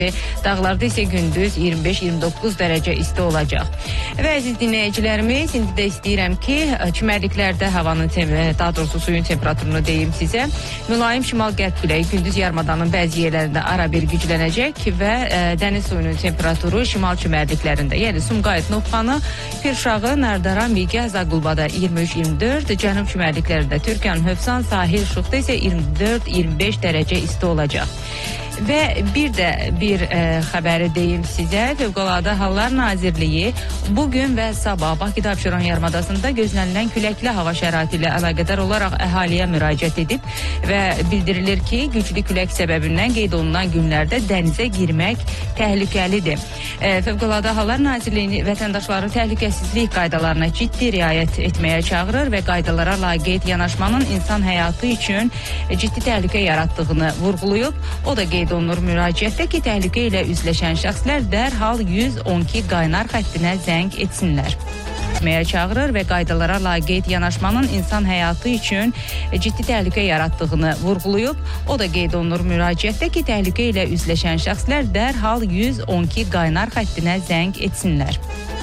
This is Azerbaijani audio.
Dağlarda ise gündüz 25-29 derece isti olacaq. Və əziz dinləyicilərimiz, indi də istəyirəm ki, çimərliklərdə havanın, daha doğrusu suyun temperaturunu deyim sizə. Mülayim şimal-qərb küləyi gündüz yarımadanın bəzi yerlərində ara bir güclənəcək və dəniz suyunun temperaturu şimal çimərliklərində, yəni Sumqayıt, Novxanı, Pirşağı, Nardaran, Bigəz, Zaqulbada 23-24, cənub çimərliklərində Türkiyanın Hövsan, Sahil, Şuxda isə 24-25 dərəcə isti olacaq. Və bir xəbəri deyim sizə, Fövqəladə Hallar Nazirliyi bugün və sabah Bakıda Abşeron yarımadasında gözlənilən küləkli hava şəraiti ilə əlaqədar olaraq əhaliyə müraciət edib və bildirilir ki, güclü külək səbəbindən qeyd olunan günlərdə dənizə girmək təhlükəlidir. Fövqəladə Hallar Nazirliyi vətəndaşları təhlükəsizlik qaydalarına ciddi riayət etməyə çağırır və qaydalara laqeyd yanaşmanın insan həyatı üçün ciddi təhlükə yarattığını vurğulayıb. O da qeyd olunur müraciətdə ki, təhlükə ilə üzləşən şəxslər dərhal 112 qaynar xəttinə zəng etsinlər. Çağırır və qaydalara laqeyd yanaşmanın insan həyatı üçün ciddi təhlükə yarattığını vurğulayıb. O da qeyd olunur müraciətdə ki, təhlükə ilə üzləşən şəxslər dərhal 112 qaynar xəttinə zəng etsinlər.